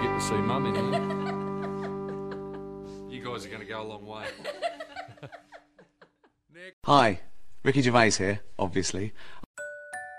get to see Mum in there. You guys are going to go a long way. Hi, Ricky Gervais here, obviously.